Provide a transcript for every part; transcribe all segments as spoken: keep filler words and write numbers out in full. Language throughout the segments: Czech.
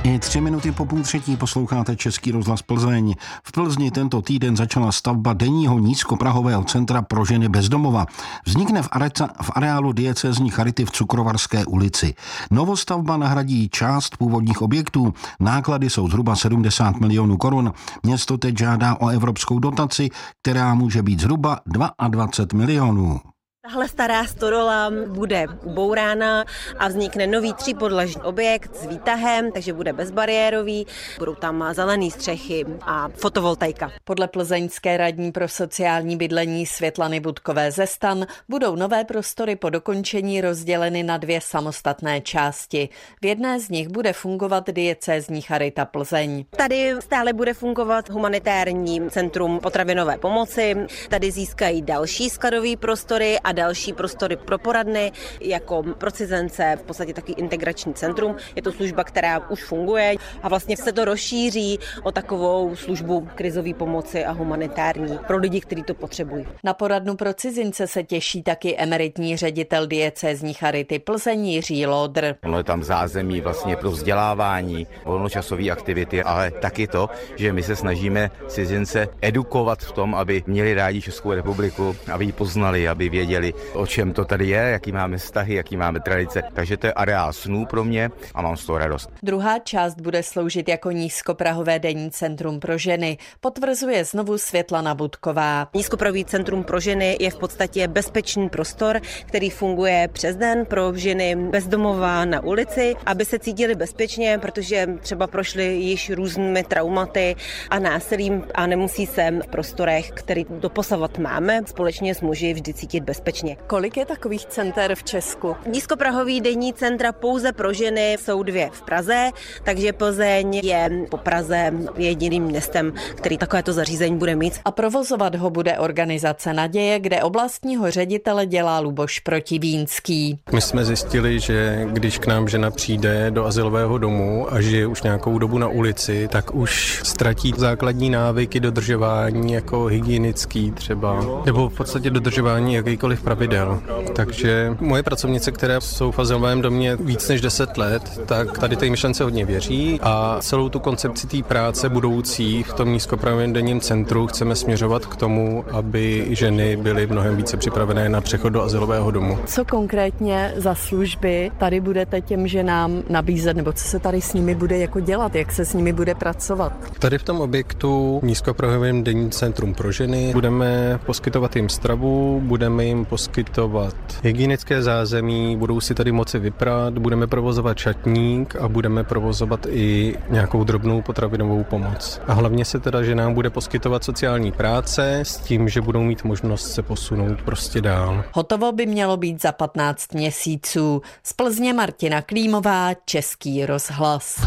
I tři minuty po půl třetí posloucháte Český rozhlas Plzeň. V Plzni tento týden začala stavba denního nízkoprahového centra pro ženy bez domova. Vznikne v, areca, v areálu diecézní charity v Cukrovarské ulici. Novostavba nahradí část původních objektů. Náklady jsou zhruba sedmdesát milionů korun. Město teď žádá o evropskou dotaci, která může být zhruba dvacet dva milionů. Tahle stará stodola bude ubourána a vznikne nový třípodlažní objekt s výtahem, takže bude bezbariérový, budou tam zelené střechy a fotovoltaika. Podle plzeňské radní pro sociální bydlení Světlany Budkové ze STAN budou nové prostory po dokončení rozděleny na dvě samostatné části. V jedné z nich bude fungovat diecézní charita Plzeň. Tady stále bude fungovat humanitární centrum potravinové pomoci, tady získají další skladové prostory a další prostory pro poradny, jako pro cizence, v podstatě taky integrační centrum. Je to služba, která už funguje a vlastně se to rozšíří o takovou službu krizové pomoci a humanitární pro lidi, kteří to potřebují. Na poradnu pro cizince se těší taky emeritní ředitel diecézní charity Plzeň Jiří Lodr. Ono je tam zázemí vlastně pro vzdělávání, volnočasové aktivity, ale taky to, že my se snažíme cizince edukovat v tom, aby měli rádi Českou republiku, aby ji poznali, aby věděli, o čem to tady je, jaký máme vztahy, jaký máme tradice. Takže to je areál snů pro mě a mám z toho radost. Druhá část bude sloužit jako nízkoprahové denní centrum pro ženy, potvrzuje znovu Světlana Budková. Nízkoprahový centrum pro ženy je v podstatě bezpečný prostor, který funguje přes den pro ženy bezdomová na ulici, aby se cítili bezpečně, protože třeba prošly již různými traumaty a násilím a nemusí se v prostorech, který doposavat máme, společně s muži vždy cítit bezpečně. Kolik je takových center v Česku? Nízkoprahový denní centra pouze pro ženy jsou dvě v Praze, takže Plzeň je po Praze jediným městem, který takovéto zařízení bude mít. A provozovat ho bude organizace Naděje, kde oblastního ředitele dělá Luboš Protivínský. My jsme zjistili, že když k nám žena přijde do azylového domu a žije už nějakou dobu na ulici, tak už ztratí základní návyky dodržování jako hygienický třeba, nebo v podstatě dodržování jakýkoliv pravidel. Takže moje pracovnice, které jsou v azylovém domě víc než deset let, tak tady té myšlence hodně věří a celou tu koncepci té práce budoucí v tom nízkoprahovém denním centru chceme směřovat k tomu, aby ženy byly mnohem více připravené na přechod do azylového domu. Co konkrétně za služby tady budete těm ženám nabízet, nebo co se tady s nimi bude jako dělat, jak se s nimi bude pracovat? Tady v tom objektu nízkoprahovém denním centrum pro ženy budeme poskytovat jim stravu, budeme jim poskytovat hygienické zázemí, budou si tady moci vyprat, budeme provozovat šatník a budeme provozovat i nějakou drobnou potravinovou pomoc. A hlavně se teda, že nám bude poskytovat sociální práce s tím, že budou mít možnost se posunout prostě dál. Hotovo by mělo být za patnáct měsíců. Z Plzně Martina Klímová, Český rozhlas.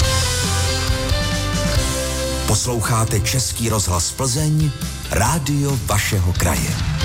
Posloucháte Český rozhlas Plzeň, rádio vašeho kraje.